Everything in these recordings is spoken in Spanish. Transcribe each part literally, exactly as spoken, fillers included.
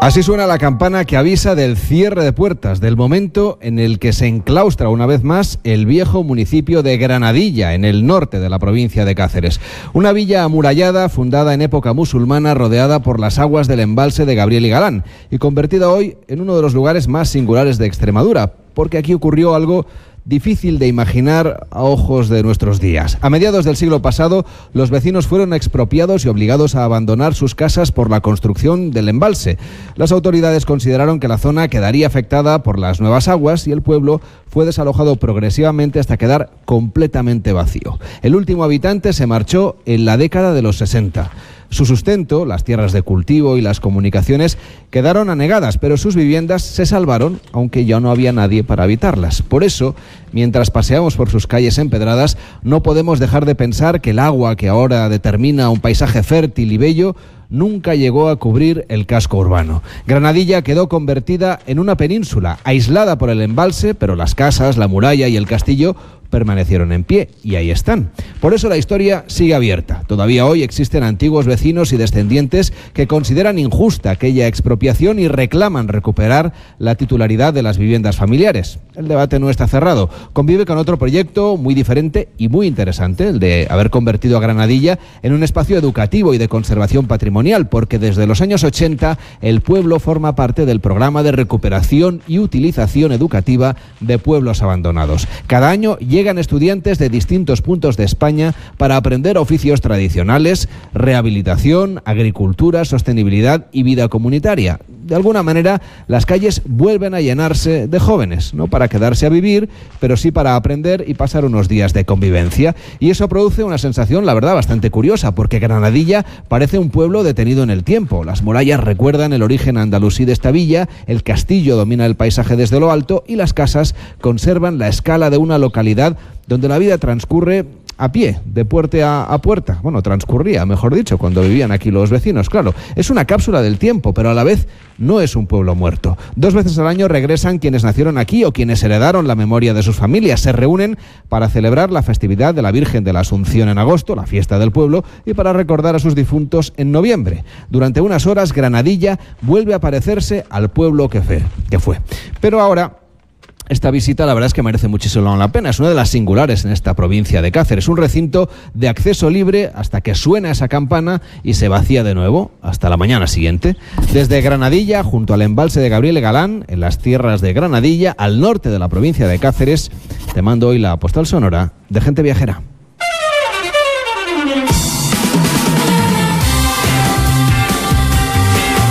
Así suena la campana que avisa del cierre de puertas, del momento en el que se enclaustra una vez más el viejo municipio de Granadilla, en el norte de la provincia de Cáceres. Una villa amurallada, fundada en época musulmana, rodeada por las aguas del embalse de Gabriel y Galán, y convertida hoy en uno de los lugares más singulares de Extremadura, porque aquí ocurrió algo difícil de imaginar a ojos de nuestros días. A mediados del siglo pasado, los vecinos fueron expropiados y obligados a abandonar sus casas por la construcción del embalse. Las autoridades consideraron que la zona quedaría afectada por las nuevas aguas y el pueblo fue desalojado progresivamente hasta quedar completamente vacío. El último habitante se marchó en la década de los sesenta. Su sustento, las tierras de cultivo y las comunicaciones quedaron anegadas, pero sus viviendas se salvaron, aunque ya no había nadie para habitarlas. Por eso, mientras paseamos por sus calles empedradas, no podemos dejar de pensar que el agua que ahora determina un paisaje fértil y bello nunca llegó a cubrir el casco urbano. Granadilla quedó convertida en una península, aislada por el embalse, pero las casas, la muralla y el castillo permanecieron en pie, y ahí están. Por eso la historia sigue abierta. Todavía hoy existen antiguos vecinos y descendientes que consideran injusta aquella expropiación y reclaman recuperar la titularidad de las viviendas familiares. El debate no está cerrado. Convive con otro proyecto muy diferente y muy interesante, el de haber convertido a Granadilla en un espacio educativo y de conservación patrimonial, porque desde los años ochenta el pueblo forma parte del programa de recuperación y utilización educativa de pueblos abandonados. Cada año llega Llegan estudiantes de distintos puntos de España para aprender oficios tradicionales, rehabilitación, agricultura, sostenibilidad y vida comunitaria. De alguna manera, las calles vuelven a llenarse de jóvenes, no para quedarse a vivir, pero sí para aprender y pasar unos días de convivencia. Y eso produce una sensación, la verdad, bastante curiosa, porque Granadilla parece un pueblo detenido en el tiempo. Las murallas recuerdan el origen andalusí de esta villa, el castillo domina el paisaje desde lo alto y las casas conservan la escala de una localidad donde la vida transcurre a pie, de puerta a, a puerta. Bueno, transcurría, mejor dicho, cuando vivían aquí los vecinos, claro. Es una cápsula del tiempo, pero a la vez no es un pueblo muerto. Dos veces al año regresan quienes nacieron aquí o quienes heredaron la memoria de sus familias. Se reúnen para celebrar la festividad de la Virgen de la Asunción en agosto, la fiesta del pueblo, y para recordar a sus difuntos en noviembre. Durante unas horas, Granadilla vuelve a parecerse al pueblo que fue. Que fue. Pero ahora, esta visita la verdad es que merece muchísimo la pena. Es una de las singulares en esta provincia de Cáceres. Un recinto de acceso libre hasta que suena esa campana y se vacía de nuevo hasta la mañana siguiente. Desde Granadilla, junto al embalse de Gabriel y Galán, en las tierras de Granadilla, al norte de la provincia de Cáceres, te mando hoy la postal sonora de Gente Viajera.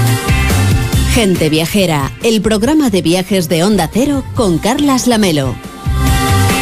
Gente Viajera, el programa de viajes de Onda Cero con Carlas Lamelo.